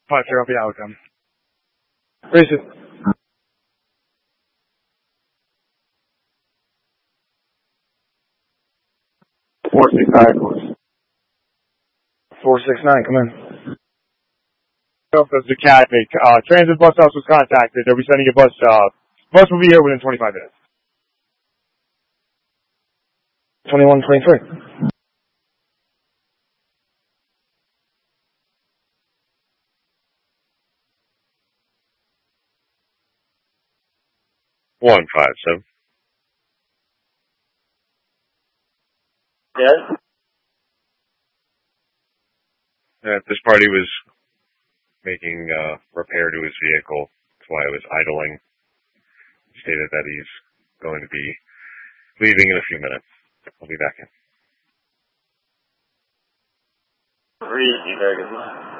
Departure of the outcome. Racist. 469, course. 469, come in. That's the Academy. Transit bus house was contacted. They'll be sending a bus. Bus will be here within 25 minutes. 2123. One 57. Yes? This party was making repair to his vehicle. That's why it was idling. He stated that he's going to be leaving in a few minutes. I'll be back in. Very good.